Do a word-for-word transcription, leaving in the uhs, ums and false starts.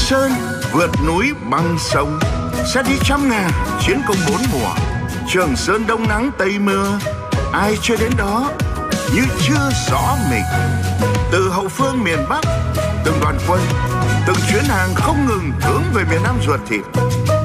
sơn, vượt núi băng sông, sẽ đi trăm ngàn chiến công bốn mùa. Trường sơn đông nắng tây mưa, ai chưa đến đó như chưa rõ mình. Từ hậu phương miền Bắc, từng đoàn quân, từng chuyến hàng không ngừng hướng về miền Nam ruột thịt.